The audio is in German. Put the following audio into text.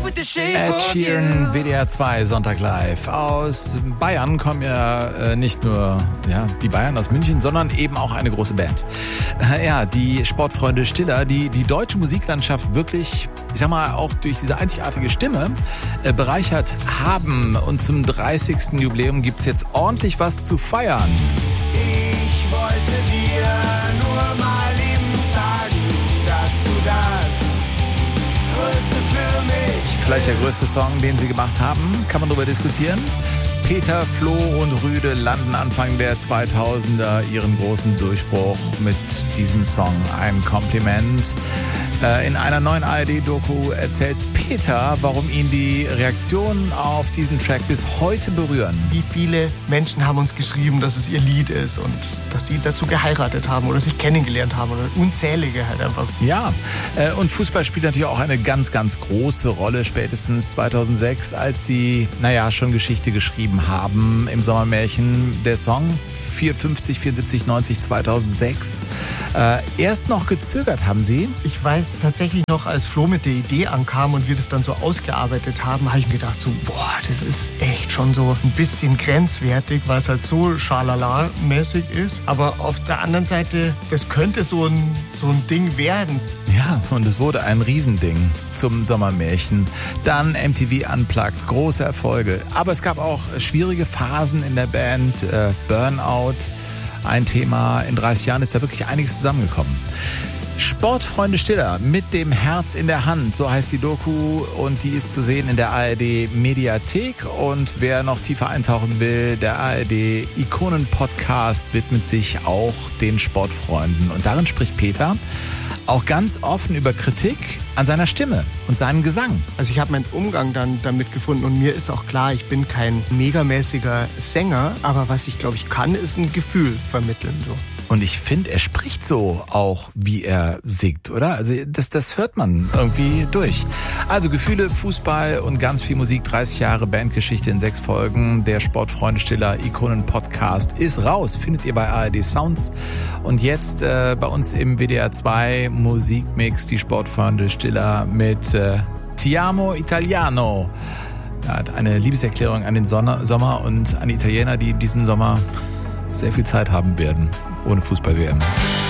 Ed Sheeran, WDR 2, Sonntag live. Aus Bayern kommen ja nicht nur die Bayern aus München, sondern eben auch eine große Band. Die Sportfreunde Stiller, die deutsche Musiklandschaft wirklich, ich sag mal, auch durch diese einzigartige Stimme bereichert haben. Und zum 30. Jubiläum gibt's jetzt ordentlich was zu feiern. Ich wollte dir nur mal eben sagen, dass du das Größte für mich. Vielleicht der größte Song, den sie gemacht haben, kann man darüber diskutieren. Peter, Flo und Rüde landen Anfang der 2000er ihren großen Durchbruch mit diesem Song. Ein Kompliment. In einer neuen ARD-Doku erzählt Peter, warum ihn die Reaktionen auf diesen Track bis heute berühren. Wie viele Menschen haben uns geschrieben, dass es ihr Lied ist und dass sie dazu geheiratet haben oder sich kennengelernt haben oder unzählige halt einfach. Ja, und Fußball spielt natürlich auch eine ganz, ganz große Rolle, spätestens 2006, als sie, schon Geschichte geschrieben haben im Sommermärchen. Der Song 54, 74, 90, 2006. Erst noch gezögert haben sie. Ich weiß tatsächlich noch, als Flo mit der Idee ankam und wir das dann so ausgearbeitet haben, habe ich mir gedacht so, das ist echt schon so ein bisschen grenzwertig, weil es halt so schalala-mäßig ist. Aber auf der anderen Seite, das könnte so ein Ding werden. Ja, und es wurde ein Riesending zum Sommermärchen. Dann MTV Unplugged, große Erfolge. Aber es gab auch schwierige Phasen in der Band, Burnout. Ein Thema, in 30 Jahren ist da wirklich einiges zusammengekommen. Sportfreunde Stiller mit dem Herz in der Hand, so heißt die Doku und die ist zu sehen in der ARD Mediathek. Und wer noch tiefer eintauchen will, der ARD Ikonen Podcast widmet sich auch den Sportfreunden. Und darin spricht Peter auch ganz offen über Kritik an seiner Stimme und seinem Gesang. Also ich habe meinen Umgang dann damit gefunden und mir ist auch klar, ich bin kein megamäßiger Sänger, aber was ich glaube ich kann, ist ein Gefühl vermitteln so. Und ich finde, er spricht so auch, wie er singt, oder? Also das hört man irgendwie durch. Also Gefühle, Fußball und ganz viel Musik, 30 Jahre Bandgeschichte in 6 Folgen. Der Sportfreunde Stiller Ikonen-Podcast ist raus, findet ihr bei ARD Sounds. Und jetzt bei uns im WDR 2 Musikmix, die Sportfreunde Stiller mit Ti amo Italiano. Ja, eine Liebeserklärung an den Sommer und an die Italiener, die in diesem Sommer sehr viel Zeit haben werden ohne Fußball-WM.